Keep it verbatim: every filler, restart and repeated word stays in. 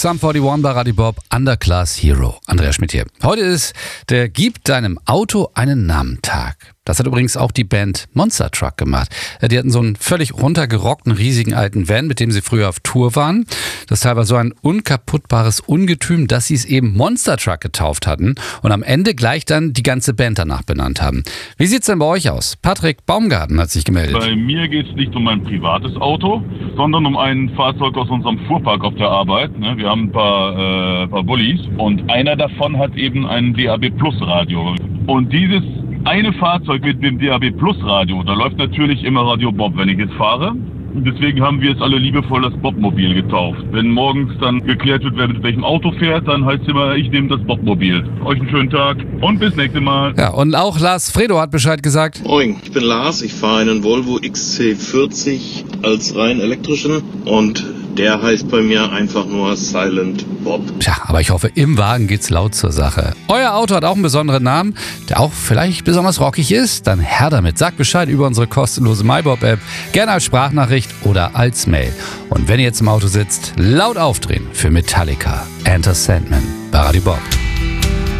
Sum einundvierzig bei Radio Bob, Underclass Hero. Andreas Schmidt hier. Heute ist der Gib deinem Auto einen Namen-Tag. Das hat übrigens auch die Band Monster Truck gemacht. Die hatten so einen völlig runtergerockten, riesigen alten Van, mit dem sie früher auf Tour waren. Das Teil war so ein unkaputtbares Ungetüm, dass sie es eben Monster Truck getauft hatten und am Ende gleich dann die ganze Band danach benannt haben. Wie sieht's denn bei euch aus? Patrick Baumgarten hat sich gemeldet. Bei mir geht's nicht um ein privates Auto, sondern um ein Fahrzeug aus unserem Fuhrpark auf der Arbeit. Wir haben ein paar, äh, paar Bullis und einer davon hat eben ein D A B Plus Radio. Und dieses eine Fahrzeug mit dem D A B Plus Radio, da läuft natürlich immer Radio Bob, wenn ich es fahre. Und deswegen haben wir es alle liebevoll das Bobmobil getauft. Wenn morgens dann geklärt wird, wer mit welchem Auto fährt, dann heißt es immer, ich nehme das Bobmobil. Euch einen schönen Tag und bis nächste Mal. Ja, und auch Lars Fredo hat Bescheid gesagt. Moin, ich bin Lars, ich fahre einen Volvo X C vierzig als rein elektrischen und der heißt bei mir einfach nur Silent Bob. Tja, aber ich hoffe, im Wagen geht's laut zur Sache. Euer Auto hat auch einen besonderen Namen, der auch vielleicht besonders rockig ist? Dann her damit. Sagt Bescheid über unsere kostenlose MyBob-App, gerne als Sprachnachricht oder als Mail. Und wenn ihr jetzt im Auto sitzt, laut aufdrehen für Metallica, Enter Sandman bei Radio Bob.